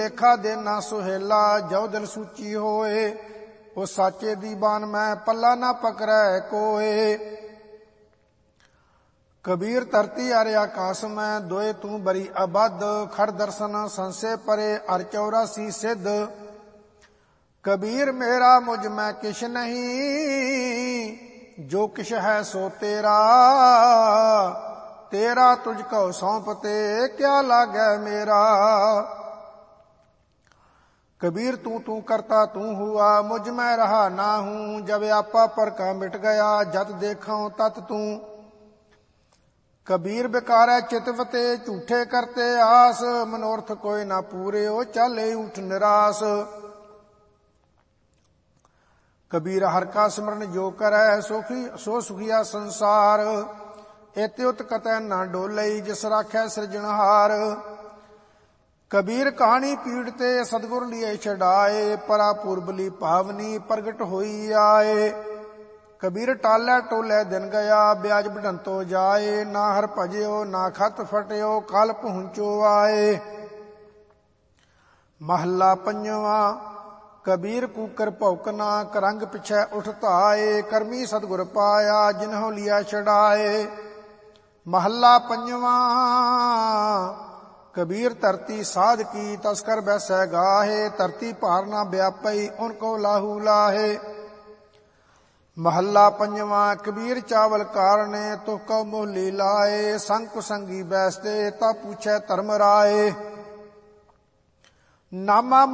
ਲੇਖਾ ਦੇਨਾ ਸੁਹੇਲਾ ਜੋ ਦਿਲ ਸੂਚੀ ਹੋਏ। ਉਹ ਸਾਚੇ ਦੀ ਬਾਣ ਮੈਂ ਪੱਲਾ ਨਾ ਪਕੜੈ ਕੋਏ। ਕਬੀਰ ਧਰਤੀ ਅਰ ਆਕਾਸ ਮੈਂ ਦੋਏ ਤੂੰ ਬਰੀ ਅਬਦ। ਖੜ ਦਰਸ਼ਨ ਸੰਸੇ ਪਰੇ ਅਰ 84 ਸਿੱਧ। ਕਬੀਰ ਮੇਰਾ ਮੁਝ ਮੈਂ ਕਿਛ ਨਹੀਂ ਜੋ ਕਿਛ ਹੈ ਸੋ ਤੇਰਾ। ਤੇਰਾ ਤੁਝ ਕਉ ਸੌਂਪਤੇ ਕਿਆ ਲਾਗੈ ਮੇਰਾ। कबीर तू तू करता तू हुआ मुझ में रहा ना हूं। जब आपा पर का मिट गया जत देखो तत तू। कबीर बेकारै चितवते झूठे करते आस। मनोरथ कोई ना पूरे ओ चाले उठ निरास। कबीर हर का सिमरन जो करै सो सुखिया संसार। एते उत कतै ना डोलई जिस राखै सिरजनहार। कबीर कहानी पीड़ते सतगुर लिए छड़ाए। परा पुरबली पावनी प्रगट होई आए। कबीर टालै टोलै दिन गया ब्याज बढ़ंतो जाए। ना हर भजयो ना खत फटयो कल पहुंचो आए। महला पंजवा। कबीर कूकर भौकना करंग पिछै उठ धाए। करमी सतगुर पाया जिन्हों लिया छड़ाए। महला पंजवा। कबीर धरती साध की तस्कर बैसै गाहे। धरती भार ना व्यापई उनको लाहू लाहे। महला पंजवा। कबीर चावल कारणे तुह कौ मोहली लाए। संग कुसंगी बैसते ता पूछै धर्म राए। नामा